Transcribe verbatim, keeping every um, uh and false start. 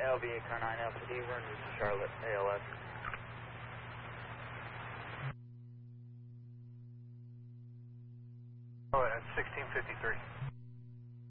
L V eight car nine L P D, run to Charlotte, A L S. Oh, at sixteen fifty-three.